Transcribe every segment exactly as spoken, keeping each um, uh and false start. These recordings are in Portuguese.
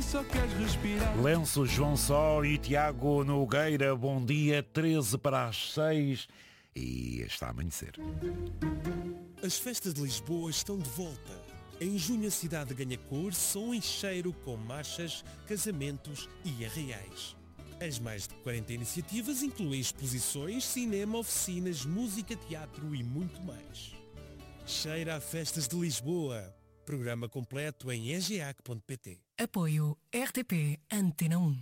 só queres respirar. Lenço, João Só e Tiago Nogueira, bom dia, treze para as seis e está a amanhecer. As festas de Lisboa estão de volta. Em junho a cidade ganha cor, som e cheiro com marchas, casamentos e arraiais. As mais de quarenta iniciativas incluem exposições, cinema, oficinas, música, teatro e muito mais. Cheira a Festas de Lisboa. Programa completo em e g a c ponto p t. Apoio R T P Antena um.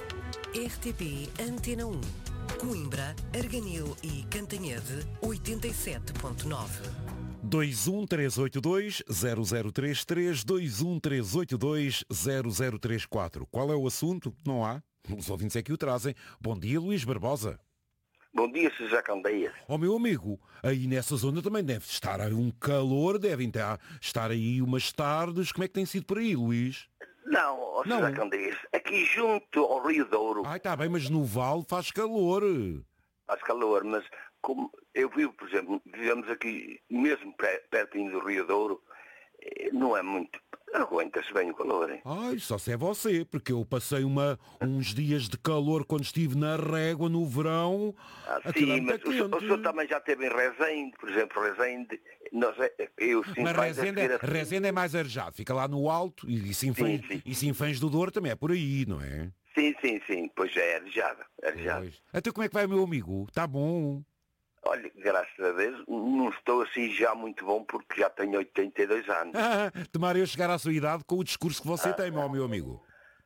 R T P Antena um. Coimbra, Arganil e Cantanhede oitenta e sete ponto nove. dois um três oito dois zero zero três três, dois um três oito dois zero zero três quatro. Qual é o assunto? Não há? Os ouvintes é que o trazem. Bom dia, Luís Barbosa. Bom dia, Sr. Candeias. Ó meu amigo, aí nessa zona também deve estar aí um calor, devem ter, estar aí umas tardes. Como é que tem sido por aí, Luís? Não, ó, Não. Sr. Candeias, aqui junto ao Rio Douro Ai, está bem, mas no Vale faz calor. faz calor, mas como eu vivo, por exemplo, vivemos aqui mesmo pré- pertinho do Rio Douro, eh, não é muito, aguenta-se bem o calor, hein? Ai, só se é você, porque eu passei uma, uns dias de calor quando estive na Régua no verão. Ah, Aquilo é sim, mas muito o, senhor- o quente. senhor também já esteve em Rezende, por exemplo, Rezende, nós, é- eu sim Mas faz a Rezende, seguir é, a- Rezende é mais arejado, fica lá no alto e, e, Sinfãs, Sim, sim. e Sinfãs do Douro também é por aí, não é? Sim, sim, sim, pois já é arejado, arejado. Pois. Então como é que vai, meu amigo? Está bom? Olha, graças a Deus, não estou assim já muito bom porque já tenho oitenta e dois anos. Ah, tomara eu chegar à sua idade com o discurso que você tem, meu, meu amigo.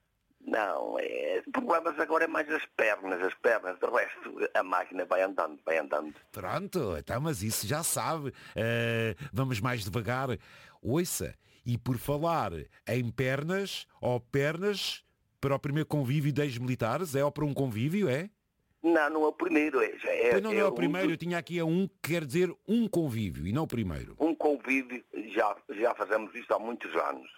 Não, é, problemas agora é mais as pernas, as pernas, do resto a máquina vai andando, vai andando. Pronto, então, mas isso já sabe. Eh, vamos mais devagar. Ouça, e por falar em pernas, ou pernas para o primeiro convívio de ex-militares, é ou para um convívio, é? Não, não é o primeiro, é, já é, Pois não, não é o um- primeiro, eu tinha aqui a um que quer dizer um convívio e não o primeiro. Um convívio, já, já fazemos isto há muitos anos.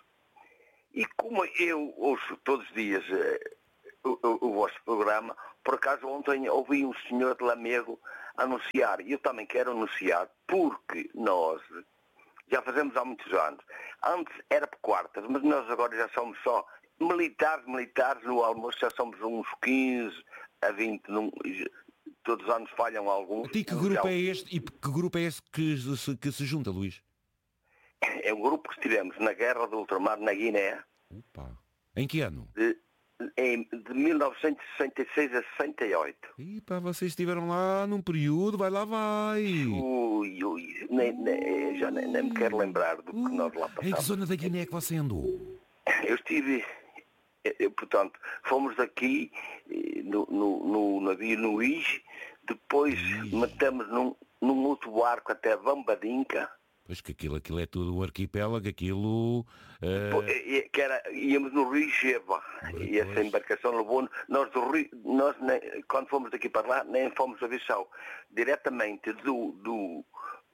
E como eu ouço todos os dias eh, o, o, o vosso programa, por acaso ontem ouvi um senhor de Lamego anunciar, e eu também quero anunciar, porque nós já fazemos há muitos anos. Antes era por quartas, mas nós agora já somos só militares, militares, no almoço já somos uns quinze a vinte, num, todos os anos falham alguns. E que grupo é este, e que grupo é esse que se, que se junta, Luís? É um grupo que estivemos na guerra do ultramar na Guiné, Opa. Em que ano? de, em- de mil novecentos e sessenta e seis a sessenta e oito. E pá, vocês estiveram lá num período, vai lá, vai. Ui, ui, nem, nem- já nem, nem me quero lembrar do que nós lá Em que passamos. zona da Guiné é que você andou? Eu estive, eu, portanto, fomos daqui eh, no, no, no navio no Ige, depois Ige. metemos num, num outro barco até Bambadinca, Pois que aquilo, aquilo é tudo um arquipélago, aquilo... eh, pô, e- e- que era, íamos no Rio Geva, e essa Pois. embarcação levou nós do Rio, nós nem- quando fomos daqui para lá nem fomos a Bissau, diretamente do, do,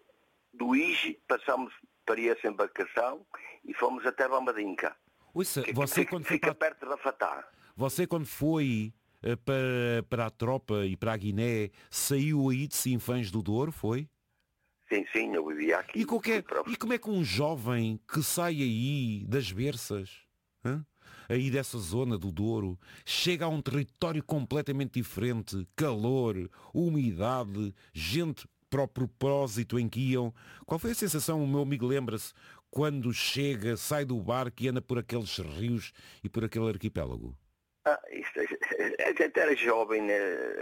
do Ige passamos para essa embarcação e fomos até Bambadinca, ouça, que você fica, quando foi fica para, perto da Fatá. você quando foi eh, para, para a tropa e para a Guiné, saiu aí de Sinfãs do Douro, foi? Sim, sim, eu vivia aqui. E, qualquer, Fui para- e como é que um jovem que sai aí das berças, hã? Aí dessa zona do Douro, chega a um território completamente diferente, calor, umidade, gente para o propósito em que iam. Qual foi a sensação, o meu amigo lembra-se, quando chega, sai do barco e anda por aqueles rios e por aquele arquipélago? Ah, isto, a gente era jovem, né,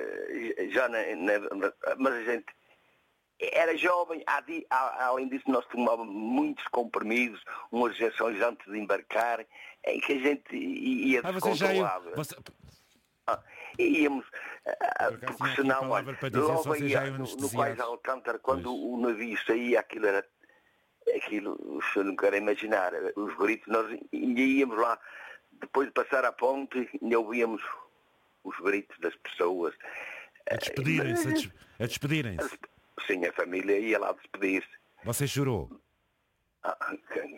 já, na- na- mas a gente era jovem, há di- há- além disso nós tomávamos muitos comprimidos, umas injeções antes de embarcar, em que a gente ia Ah, você já ia... descontrolado. Você... Ah, e íamos, ah, Por acaso tinha porque aqui a senão, palavra olha, para dizer, logo só vocês aí já iam no, no anestesiados. Quais Alcântara, quando Pois. o navio saía, aquilo era, aquilo, o senhor não quer imaginar, os gritos, nós ainda íamos lá, depois de passar a ponte, ainda ouvíamos os gritos das pessoas. A despedirem-se, a, des... a despedirem-se. Sim, a família ia lá despedir-se. Você chorou? Ah,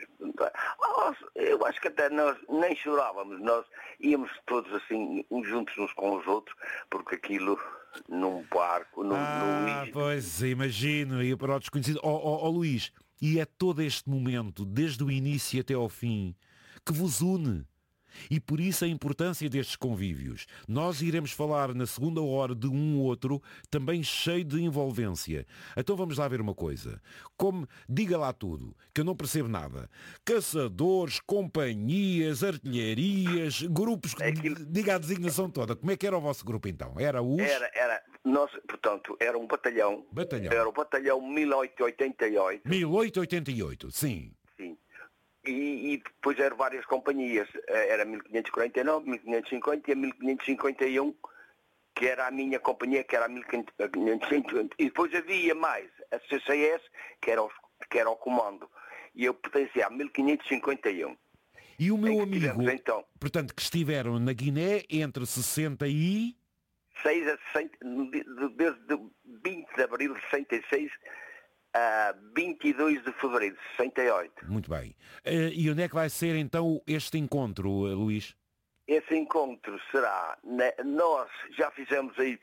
eu acho que até nós nem chorávamos, nós íamos todos assim, uns juntos uns com os outros, porque aquilo num barco, num, Ah, num... pois, imagino, ia para o desconhecido. Ó oh, oh, Luís, e é todo este momento, desde o início até ao fim, que vos une. E por isso a importância destes convívios. Nós iremos falar na segunda hora de um outro, também cheio de envolvência. Então vamos lá ver uma coisa. Como, diga lá tudo, que eu não percebo nada. Caçadores, companhias, artilharias, grupos, Aquilo... diga a designação toda. Como é que era o vosso grupo então? Era os... Era, era, nós, portanto, era um batalhão. Batalhão. Era o batalhão mil oitocentos e oitenta e oito. mil oitocentos e oitenta e oito, sim. Sim. E, e depois eram várias companhias. Era mil quinhentos e quarenta e nove, mil quinhentos e cinquenta e a mil quinhentos e cinquenta e um, que era a minha companhia, que era a mil quinhentos e cinquenta. E depois havia mais a C C S, que era, os, que era o comando. E eu pertencia a mil quinhentos e cinquenta e um. E o meu amigo, tivemos, então, portanto, que estiveram na Guiné entre sessenta e... seis a sessenta, desde vinte de abril de sessenta e seis a vinte e dois de fevereiro de sessenta e oito. Muito bem. Uh, e onde é que vai ser então este encontro, uh, Luís? Esse encontro será, na, nós já fizemos aí,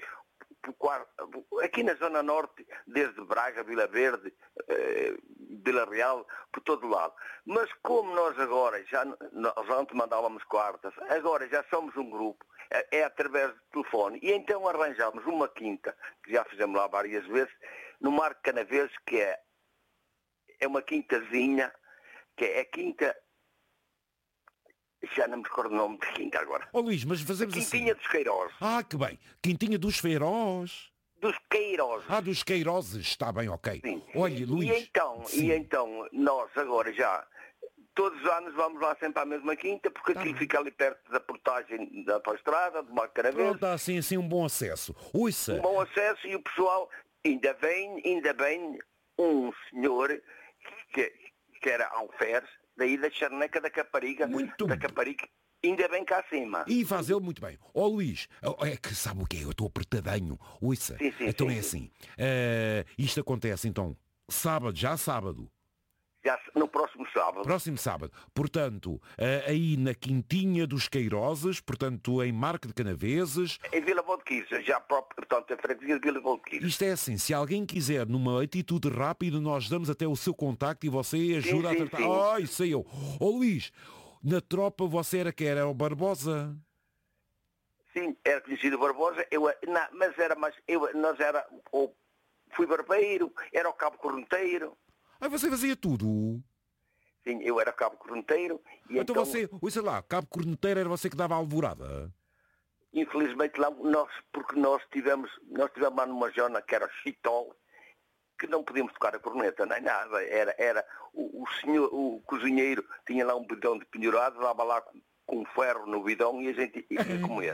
aqui na Zona Norte, desde Braga, Vila Verde, eh, Vila Real, por todo lado. Mas como nós agora, já, nós antes mandávamos quartas, agora já somos um grupo, é, é através do telefone, e então arranjamos uma quinta, que já fizemos lá várias vezes, no Marco Canaveses, que é, é uma quintazinha, que é a quinta... Já não me recordo o nome de quinta agora. Ó oh, Luís, mas fazemos Quintinha assim. dos Queiroz. Ah, que bem. Quintinha dos Feroz. Dos Queiroz. Ah, dos Queirozes. Está bem, ok. Sim. Olha, Luís. E então, e então, nós agora já, todos os anos vamos lá sempre à mesma quinta, porque tá aquilo bem. Fica ali perto da portagem da autoestrada, de uma Canaveses. Pronto, há assim, assim um bom acesso. Ouça. Um bom acesso e o pessoal, ainda bem, ainda bem, um senhor que, que era alferes, daí da Charneca da Capariga, muito da Capariga, ainda bem cá acima. E faz ele muito bem. Ó oh, Luís, é que sabe o que é? Eu estou apertadinho. Ouça, sim, sim, então sim, é sim. assim. Uh, isto acontece então sábado, já sábado. Já no próximo sábado. Próximo sábado. Portanto, uh, aí na Quintinha dos Queirozes, portanto, em Marco de Canaveses. Em Vila Voldequisa, já próprio, portanto, a freguesia de Vila Voldequisa. Isto é assim, se alguém quiser, numa atitude rápida, nós damos até o seu contacto e você ajuda sim, sim, a tratar. sim. Oh, isso sei eu. Ó oh, Luís, na tropa você era que era o Barbosa? Sim, era conhecido Barbosa, eu, não, mas era mais, eu, nós era, ou fui barbeiro, era o cabo correnteiro. Ah, você fazia tudo? Sim, eu era cabo correnteiro. E então, então você, sei lá, cabo corneteiro era você que dava a alvorada? Infelizmente lá, nós, porque nós tivemos, nós tivemos lá numa zona que era Chitol, que não podíamos tocar a corneta, nem nada. Era, era o, o senhor, o cozinheiro tinha lá um bidão de penhorado, dava lá com, com um ferro no bidão e a gente ia comer.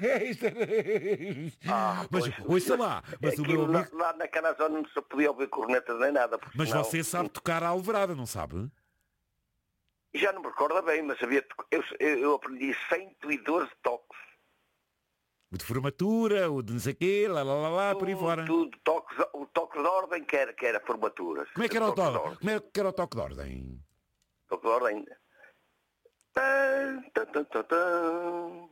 ah, mas ouça lá, mas o meu amigo... lá, lá naquela zona não se podia ouvir cornetas nem nada. Mas senão... você sabe tocar a alvorada, não sabe? Já não me recordo bem, mas sabia, eu, eu aprendi cento e doze toques. O de formatura, o de não sei quê, lá, lá, lá, lá, por aí fora. Tudo, toques, o toque de ordem que era, que era formaturas. Como é que era o toque? Como é que era o toque de ordem? Toque de ordem. Tan, tan, tan, tan, tan.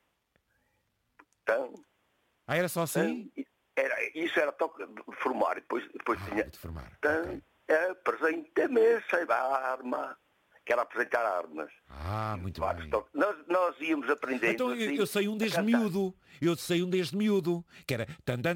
Tan. Ah, era só assim? Era, isso era toque de formar. Depois, depois ah, tinha. De formar. Tan, okay. Apresenta-me, saiba a arma. Que era apresentar armas. Ah, muito Vários bem. Toques. Nós, nós íamos aprendendo. Então assim, eu, eu sei um desde miúdo. Eu sei um desde miúdo. Que era.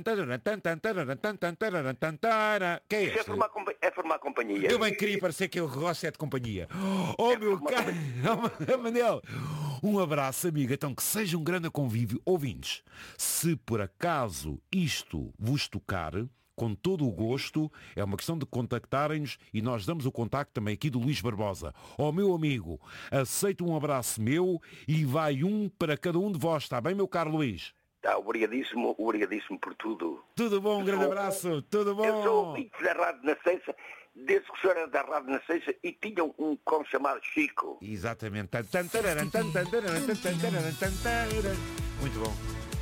Que é este? É formar, é formar companhia. Eu bem queria parecer que eu gosto é de companhia. Oh, é meu caro. Manel. Um abraço, amiga. Então que seja um grande convívio. Ouvintes, se por acaso isto vos tocar, com todo o gosto, é uma questão de contactarem-nos e nós damos o contacto também aqui do Luís Barbosa. Ó oh, meu amigo, aceito um abraço meu e vai um para cada um de vós, está bem, meu caro Luís? Tá, obrigadíssimo, obrigadíssimo por tudo. Tudo bom, um grande abraço, tudo bom. Eu sou ouvinte da Rádio Nascença, desde que o senhor era da Rádio Nascença e tinha um como chamado Chico. Exatamente. Muito bom.